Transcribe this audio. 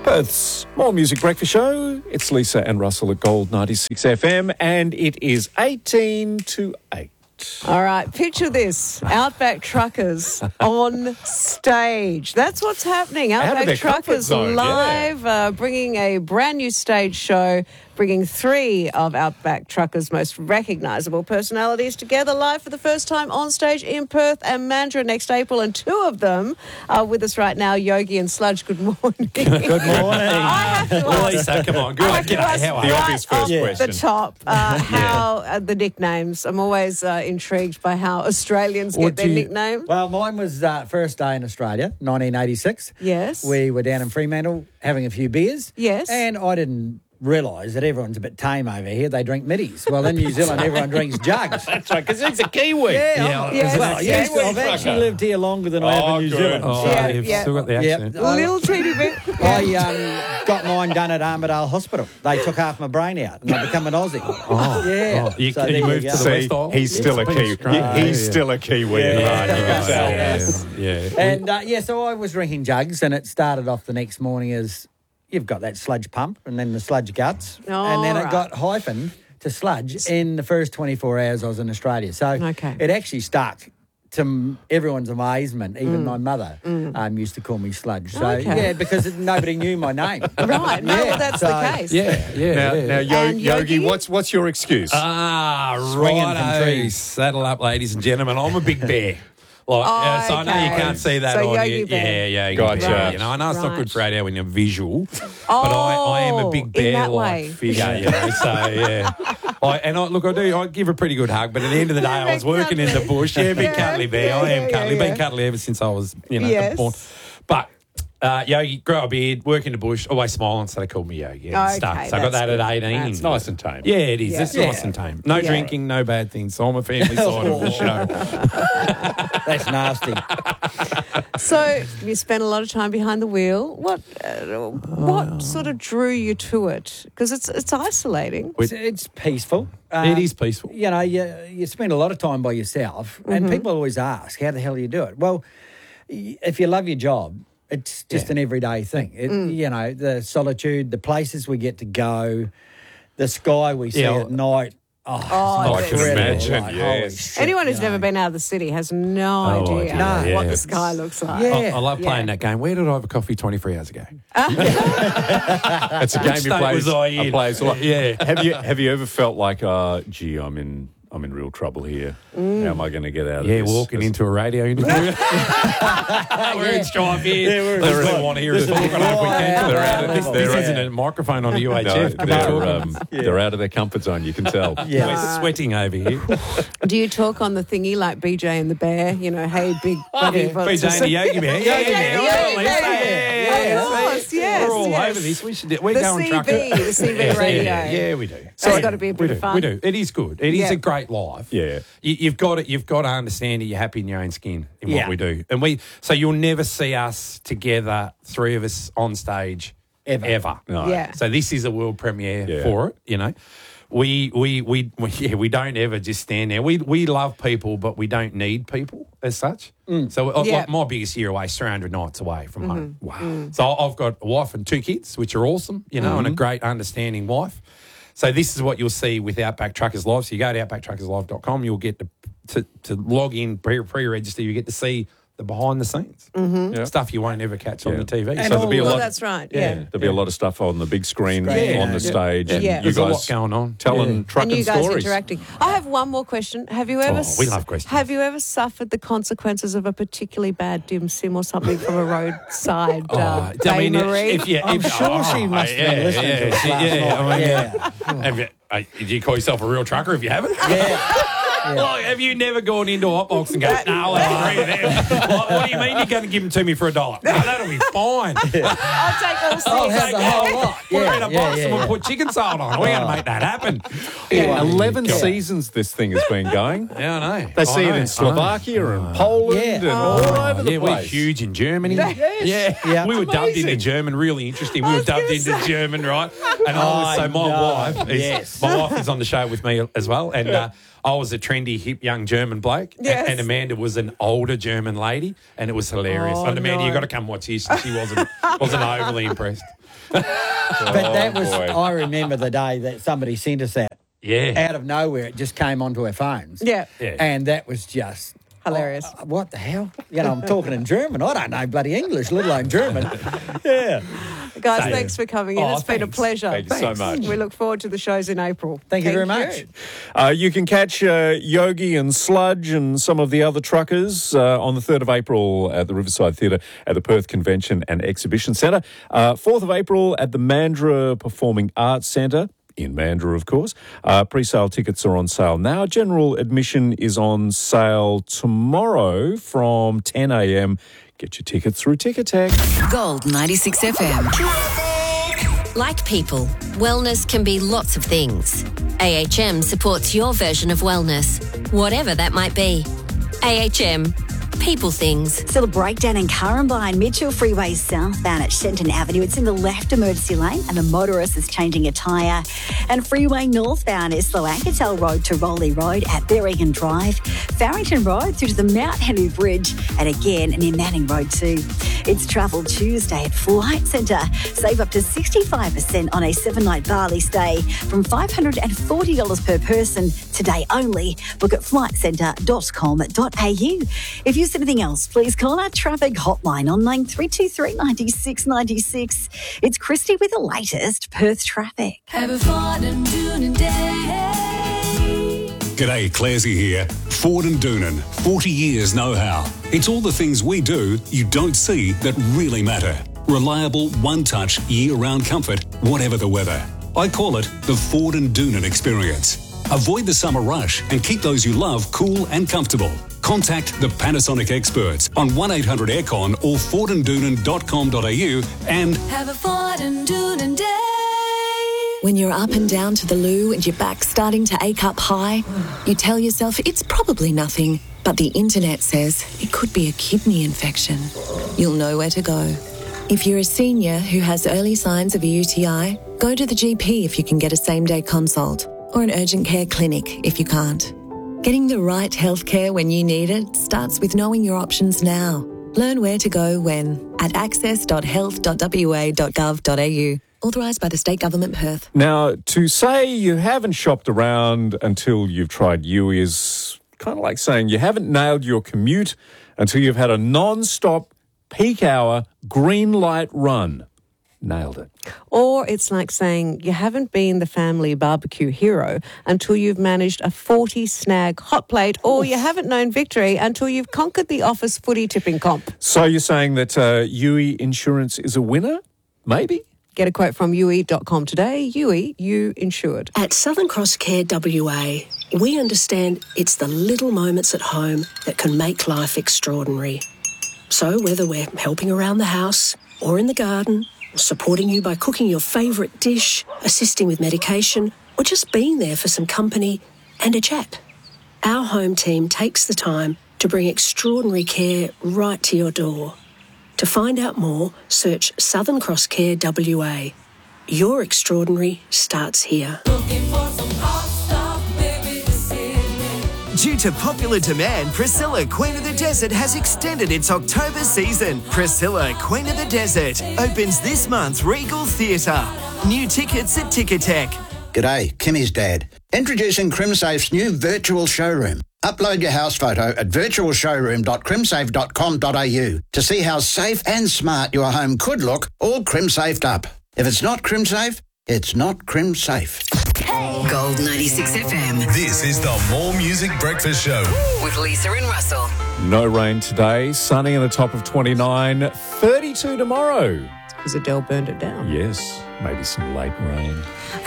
Perth's More Music Breakfast Show. It's Lisa and Russell at Gold 96 FM, and it is 18 to 8. All right, picture this. Outback Truckers on stage. That's what's happening. Outback Truckers live, bringing a brand new stage show, bringing three of Outback Truckers' most recognisable personalities together live for the first time on stage in Perth and Mandurah next April. And two of them are with us right now, Yogi and Sludge. Good morning. Good morning. I have to ask, Lisa, come on. Good. The obvious first question. the top, how the nicknames. I'm always intrigued by how Australians get their nicknames. Well, mine was first day in Australia, 1986. Yes. We were down in Fremantle having a few beers. Yes. And I didn't realise that everyone's a bit tame over here. They drink middies. Well, in New Zealand, everyone drinks jugs. That's right, because it's a Kiwi. I've actually lived here longer than I have in New Zealand. Oh, You've still got the accent. Little teeny bit. I got mine done at Armadale Hospital. They took half my brain out and I become an Aussie. You So there you moved go. to the West Isle? He's still a Kiwi. He's still a Kiwi. Yeah. Right, you can tell. Yeah. And so I was drinking jugs, and it started off the next morning as you've got that sludge pump and then the sludge guts. And then it got hyphened to sludge in the first 24 hours I was in Australia. So it actually stuck to everyone's amazement. Even my mother used to call me Sludge. So, because nobody knew my name. Right, that's the case. Now, Yogi, what's your excuse? Swinging from Righto. trees. Saddle up, ladies and gentlemen. I'm a big bear. So I know you can't see that So on Yogi you. Bear. Yeah, Gotcha. Bear. You know, I know it's not good for radio when you're visual, but I am a big in that bear-like way. figure. You know, so I give a pretty good hug, but at the end of the day, I was working in the bush. Yeah, big cuddly bear. I am cuddly. Been cuddly ever since I was, born. But Yogi, grow a beard, work in the bush, always smiling, so they called me Yogi. So I got that at 18. It's nice and tame. Yeah, it is. It's nice and tame. No drinking, no bad things. So I'm a family side of the show. That's nasty. So you spent a lot of time behind the wheel. What sort of drew you to it? Because it's isolating. It's peaceful. It is peaceful. You know, you spend a lot of time by yourself, and people always ask, how the hell do you do it? Well, if you love your job, it's just an everyday thing. You know, the solitude, the places we get to go, the sky we see at night. I can imagine, Like, yes. holy shit, Anyone who's never been out of the city has no idea what the sky looks like. Yeah. I love playing that game. Where did I have a coffee 23 hours ago? It's a game you state play. was I in? Plays a lot. Yeah. Have you ever felt like, gee, I'm in real trouble here. How am I going to get out of this? Yeah, walking into a radio interview. We're in strife here. They really want to hear us talk. I don't know if we can. This isn't a microphone on a UHF. They're out of their comfort zone, you can tell. We're sweating over here. Do you talk on the thingy like BJ and the Bear? You know, hey, big buddy. BJ and the Yogi Bear. We're all over this. We're going trucker. The CB radio. Yeah, we do. So it's got to be a bit of fun. We do. It is good. It is a great life. Yeah. You've got to understand that you're happy in your own skin in what we do. And so you'll never see us together, three of us on stage ever. No. Yeah. So this is a world premiere for it, you know. We don't ever just stand there. We love people, but we don't need people as such. So like my biggest year away is 300 nights away from home. Wow. So I've got a wife and two kids, which are awesome, you know, and a great understanding wife. So this is what you'll see with Outback Truckers Live. So you go to outbacktruckerslive.com, you'll get to log in, pre-register, you get to see the behind the scenes stuff you won't ever catch on the TV. And so there'll be a lot. That's right. There'll be a lot of stuff on the big screen, on the stage. And Yeah. you There's a lot guys going on. telling trucking And you guys stories. interacting. I have one more question. Have you ever? We love questions. Have you ever suffered the consequences of a particularly bad dim sim or something from a roadside Bain Marie? I'm sure she must have been listening to us last night. Do you call yourself a real trucker if you haven't? Like, have you never gone into a hotbox and go, no, I agree with them. What do you mean you're going to give them to me for $1? No, that'll be fine. I'll take all six. I'll have the whole lot. Put it in a box and we'll put chicken salt on it. We're going to make that happen. 11 seasons this thing has been going. Yeah, I know. They see it in Slovakia and Poland and all over the Yeah, place. we're huge in Germany. Yeah. We were dubbed amazing. into German, really interesting. We were dubbed into German, right? And my wife is on the show with me as well. And I was a trendy, hip, young German bloke, and Amanda was an older German lady, and it was hilarious. And Amanda, you've got to come watch this. She wasn't overly impressed. But that was, I remember the day that somebody sent us that. Yeah. Out of nowhere, it just came onto our phones. Yeah. And that was just... hilarious. What the hell? You know, I'm talking in German. I don't know bloody English, let alone German. Yeah. Guys, thanks for coming in. It's been a pleasure. Thank you so much. We look forward to the shows in April. Thank you very much. You can catch Yogi and Sludge and some of the other truckers on the 3rd of April at the Riverside Theatre at the Perth Convention and Exhibition Centre. 4th of April at the Mandurah Performing Arts Centre. In Mandurah, of course. Pre-sale tickets are on sale now. General admission is on sale tomorrow from 10 a.m. Get your tickets through Ticketek. Gold 96 FM. Like people, wellness can be lots of things. AHM supports your version of wellness, whatever that might be. AHM. People things. Still a breakdown in Currumbine, Mitchell Freeway southbound at Shenton Avenue. It's in the left emergency lane and the motorist is changing a tyre. And freeway northbound is slow Anketel Road to Rowley Road at Berrigan Drive, Farrington Road through to the Mount Henry Bridge and again near Manning Road too. It's Travel Tuesday at Flight Centre. Save up to 65% on a 7-night Bali stay from $540 per person today only. Book at flightcentre.com.au. If you see anything else, please call our traffic hotline on 9323 96 96. It's Christy with the latest Perth traffic. Have a Ford and Doonan day. G'day, Clarsey here. Ford and Doonan, 40 years know-how. It's all the things we do you don't see that really matter. Reliable, one-touch, year-round comfort, whatever the weather. I call it the Ford and Doonan experience. Avoid the summer rush and keep those you love cool and comfortable. Contact the Panasonic experts on 1-800-AIRCON or fordandoonan.com.au and have a Ford and Doonan day. When you're up and down to the loo and your back's starting to ache up high, you tell yourself it's probably nothing, but the internet says it could be a kidney infection. You'll know where to go. If you're a senior who has early signs of a UTI, go to the GP if you can get a same-day consult, or an urgent care clinic if you can't. Getting the right healthcare when you need it starts with knowing your options now. Learn where to go when at access.health.wa.gov.au. Authorised by the State Government, Perth. Now, to say you haven't shopped around until you've tried Yui is kind of like saying you haven't nailed your commute until you've had a non-stop peak hour green light run. Nailed it. Or it's like saying you haven't been the family barbecue hero until you've managed a 40-snag hot plate, or you haven't known victory until you've conquered the office footy tipping comp. So you're saying that Yui Insurance is a winner? Maybe? Get a quote from Yui.com today. Yui, you insured. At Southern Cross Care WA, we understand it's the little moments at home that can make life extraordinary. So whether we're helping around the house or in the garden, supporting you by cooking your favourite dish, assisting with medication, or just being there for some company and a chat, our home team takes the time to bring extraordinary care right to your door. To find out more, search Southern Cross Care WA. Your extraordinary starts here. Due to popular demand, Priscilla, Queen of the Desert has extended its October season. Priscilla, Queen of the Desert opens this month's Regal Theatre. New tickets at Ticketek. G'day, Kimmy's dad. Introducing CrimSafe's new virtual showroom. Upload your house photo at virtualshowroom.crimsafe.com.au to see how safe and smart your home could look, all crim-safed up. If it's not CrimSafe, it's not CrimSafe. Hey. Gold 96 FM. This is the More Music Breakfast Show. With Lisa and Russell. No rain today, sunny in the top of 29, 32 tomorrow. Because Adele burned it down. Yes, maybe some late rain.